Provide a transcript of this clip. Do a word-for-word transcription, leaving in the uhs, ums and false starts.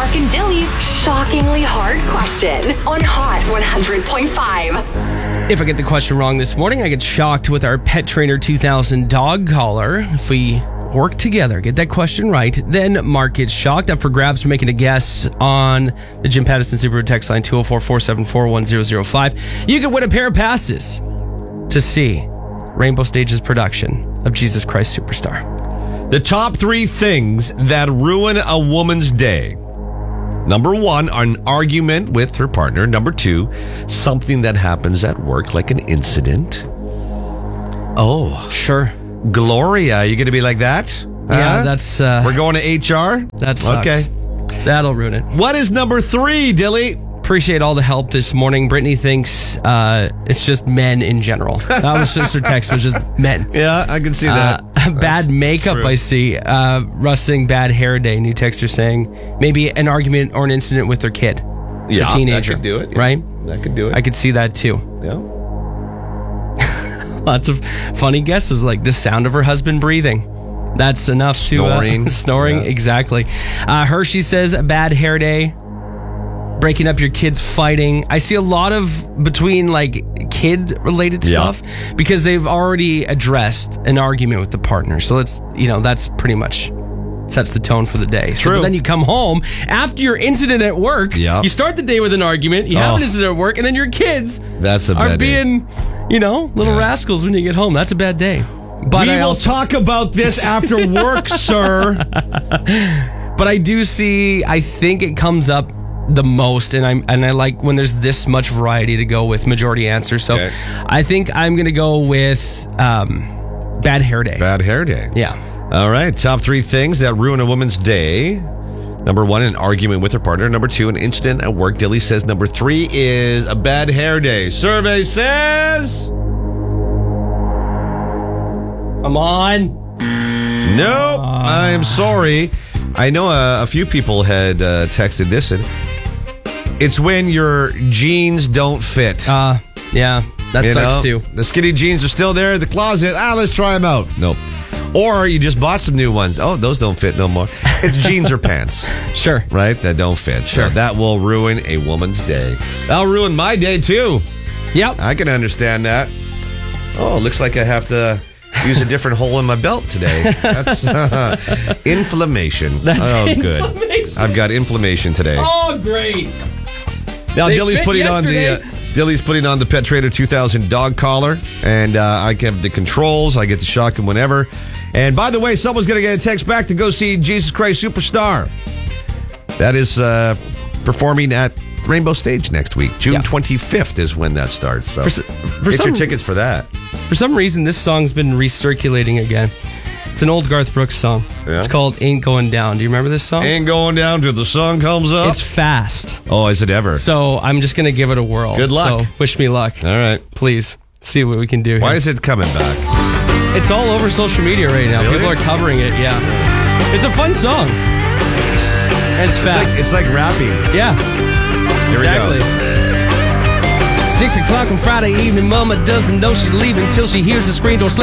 Mark and Dilly's shockingly hard question on Hot one hundred point five. If I get the question wrong this morning, I get shocked with our Pet Trainer two thousand dog collar. If we work together, get that question right, then Mark gets shocked. Up for grabs for making a guess on the Jim Pattison Subaru text line two oh four, four seven four, one zero zero five. You could win a pair of passes to see Rainbow Stage's production of Jesus Christ Superstar. The top three things that ruin a woman's day. Number one, an argument with her partner. Number two, something that happens at work, like an incident. Oh, Sure. Gloria, you going to be like that? Yeah, Huh? that's... Uh, We're going to H R? that sucks. Okay. That'll ruin it. What is number three, Dilly? Appreciate all the help this morning. Brittany thinks uh, it's just men in general. That was just her text, was just men. Yeah, I can see that. Uh, bad That's makeup, true. I see. Uh, Russ saying bad hair day. New texter saying maybe an argument or an incident with their kid. Yeah, their teenager. that could do it. Yeah. Right? That could do it. I could see that too. yeah. Lots of funny guesses like the sound of her husband breathing. That's enough to... Snoring. Uh, snoring, Yeah. exactly. Uh, Hershey says a bad hair day. Breaking up your kids fighting. I see a lot of between like kid related Yeah. stuff because they've already addressed an argument with the partner. So let's, you know, that's pretty much sets the tone for the day. So True. then you come home after your incident at work. Yeah. You start the day with an argument. You have Oh. an incident at work, and then your kids That's a are bad day. being, you know, little Yeah. rascals when you get home. That's a bad day. But we I will also, talk about this after work, sir. but I do see. I think it comes up the most, and I'm and I like when there's this much variety to go with majority answer. So Okay. I think I'm gonna go with um, bad hair day. Bad hair day. Yeah. All right. Top three things that ruin a woman's day. Number one, an argument with her partner. Number two, an incident at work. Dilly says number three is a bad hair day. Survey says... Come on. Nope. I'm sorry. I know a, a few people had uh, texted this. And it's when your jeans don't fit. Uh, yeah, that You sucks know, too. The skinny jeans are still there in the closet. Ah, let's try them out. Nope. Or you just bought some new ones. Oh, those don't fit no more. It's jeans or pants, Sure. right? That don't fit. Sure. So that will ruin a woman's day. That'll ruin my day too. Yep. I can understand that. Oh, looks like I have to use a different hole in my belt today. That's uh, inflammation. That's oh, inflammation. good. I've got inflammation today. Oh, great. Now They Dilly's fit putting yesterday. on the uh, Dilly's putting on the Pet Trader two thousand dog collar, and uh, I have the controls. I get to shock him whenever. And by the way, someone's going to get a text back to go see Jesus Christ Superstar. That is uh, performing at Rainbow Stage next week. June Yeah. twenty-fifth is when that starts. So For s- for get some- your tickets for that. For some reason, this song's been recirculating again. It's an old Garth Brooks song. Yeah? It's called Ain't Going Down. Do you remember this song? Ain't going down till the sun comes up. It's fast. oh, is it ever? So I'm just going to give it a whirl. Good luck. So wish me luck. All right. Please see what we can do Why here. is it coming back? It's all over social media right now. Really? People are covering it. Yeah. It's a fun song. And it's It's fast. like, it's like rapping. yeah. Here Exactly. we go. Six o'clock on Friday evening, Mama doesn't know she's leaving till she hears the screen door slam.